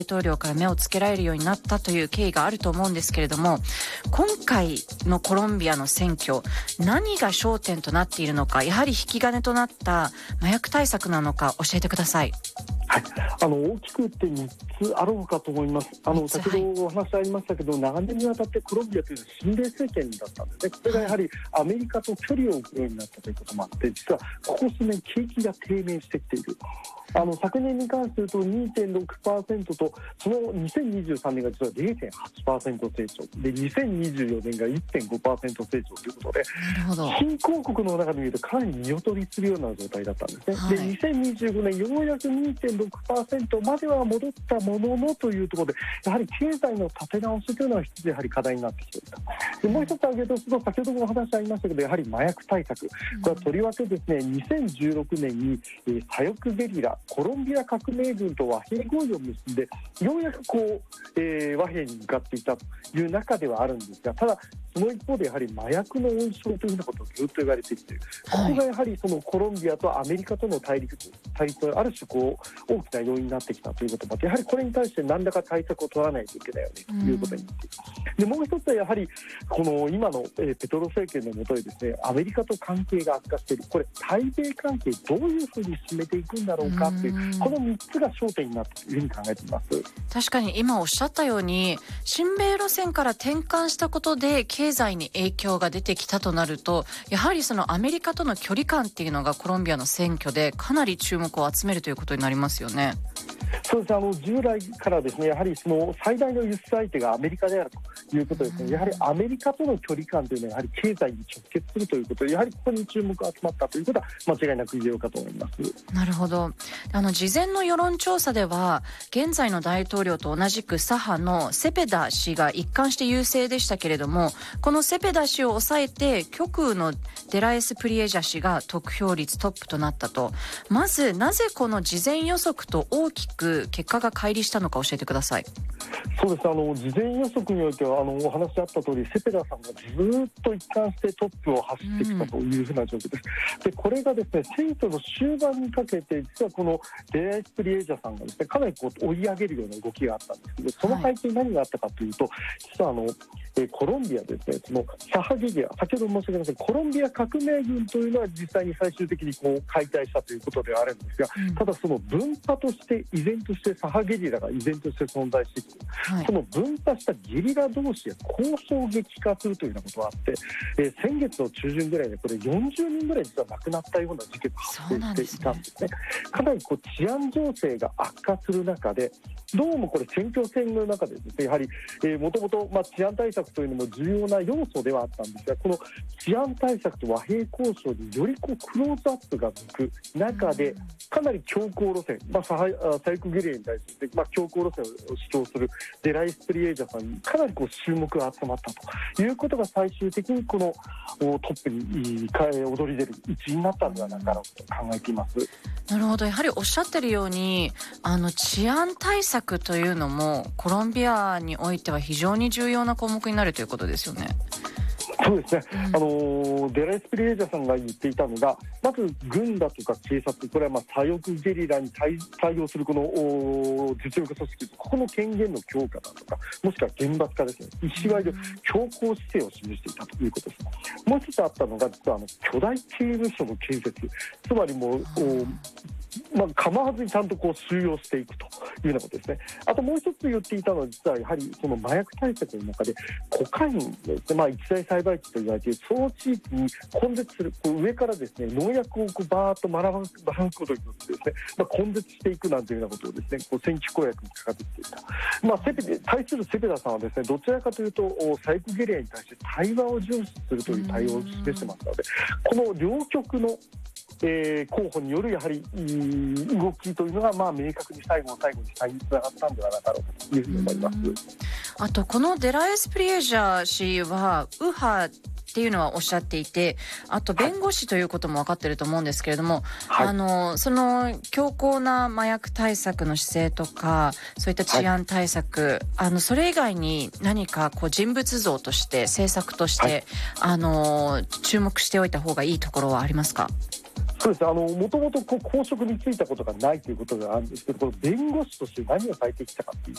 統領から目をつけられるようになったという経緯があると思うんですけれども、今回のコロンビアの選挙、何が焦点となっているのか、やはり引き金となった麻薬対策なのか教えてください。 はい、大きく言って3つあろうかと思います。先ほどお話ありましたけど、長年にわたってコロンビアというのは親米政権だったんですね。これがやはりアメリカと距離を置くようになったということもあって、実はここ数年景気が低迷してきている。昨年に関して言うと 2.6% と、その2023年が実は 0.8% 成長で、2024年が 1.5% 成長ということで、新興国の中で見るとかなり見劣りするような状態だったんですね。で、2025年ようやく 2.6% までは戻ったもののというところで、やはり経済の立て直しというのは一つやはり課題になってきていると。で、もう一つ挙げるとすると、先ほどもお話ありましたけど、やはり麻薬対策、これはとりわけですね、2016年に左翼ゲリラコロンビア革命軍と和平合意を結んで、ようやく和平に向かっていたという中ではあるんですが、ただその一方でやはり麻薬の温床というようなことをずっと言われてきている。ここがやはりそのコロンビアとアメリカとの対立のある種大きな要因になってきたということもあって、やはりこれに対して何らか対策を取らないといけないよねということになっている。で、もう一つはやはりこの今のペトロ政権の下でですね、アメリカと関係が悪化している。これ対米関係どういうふうに進めていくんだろうかという、この3つが焦点になっているというふうに考えています。 確かに今おっしゃったように、親米路線から転換したことで経済に影響が出てきたとなると、やはりそのアメリカとの距離感っていうのがコロンビアの選挙でかなり注目を集めるということになりますよね。 そうです。従来からですね、やはりその最大の輸出相手がアメリカであるということですね。やはりアメリカとの距離感というのはやはり経済に直結するということで、やはりここに注目が集まったということは間違いなく言えようかと思います。 なるほど。事前の世論調査では現在の大統領と同じく左派のセペダ氏が一貫して優勢でしたけれども、このセペダ氏を抑えて極右のデラエスプリエジャ氏が得票率トップとなったと。まずなぜこの事前予測と大きく結果が乖離したのか教えてください。 そうです。事前予測においてはお話あった通り、セペダさんがずっと一貫してトップを走ってきたというふうな状況です。で、これがですね、選挙の終盤にかけて実はこのデラエスプリエジャさんがですね、かなり追い上げるような動きがあったんですけど、その背景に何があったかというと、実はコロンビアですね、その左派ゲリラ、先ほど申し上げましたコロンビア革命軍というのは実際に最終的に解体したということではあるんですが、ただその分派として依然として左派ゲリラが依然として存在してきている。その分派したゲリラ同士が抗争激化するというようなことがあって、先月の中旬ぐらいでこれ40人ぐらい実は亡くなったような事件が発生していたんですね。かなり治安情勢が悪化する中で、どうもこれ選挙戦の中でですね、やはりもともと治安対策というのも重要な要素ではあったんですが、この治安対策と和平交渉によりクローズアップが向く中で、かなり強硬路線、左翼ゲリラに対して、強硬路線を主張するデライスプリエージャさんにかなり注目が集まったということが最終的にこのトップに躍り出る一因になったのではないかなと考えています。 なるほど。やはりおっしゃっているように治安対策というのもコロンビアにおいては非常に重要な項目になるということですよね。 そうですね。デラエスプリエージャさんが言っていたのが、まず軍だとか警察、これは左翼ゲリラに対応するこの実力組織、ここの権限の強化だとか、もしくは厳罰化ですね、いわゆる強硬姿勢を示していたということです。もう一つあったのが、実は巨大刑務所の建設、つまりもう構わずにちゃんと収容していくというようなことですね。あともう一つ言っていたのは、実はやはりその麻薬対策の中でコカインですね、一大栽培地と言われているその地域に根絶する、上からですね農薬をバーッとばらまくことによってですね、根絶していくなんていうようなことをですね選挙公約に掲げていた。対するセペダさんはですね、どちらかというと左翼ゲリラに対して対話を重視するという対応を示してますので、この両極の候補によるやはり動きというのが明確に最後につながったんではなかろうかというふうに思います。 あとこのデラエスプリエージャ氏は右派っていうのはおっしゃっていて、あと弁護士ということも分かっていると思うんですけれども、その強硬な麻薬対策の姿勢とかそういった治安対策、それ以外に何か人物像として政策として、注目しておいた方がいいところはありますか？ そうです。もともと公職に就いたことがないということがあるんですけど、この弁護士として何をされてきたかという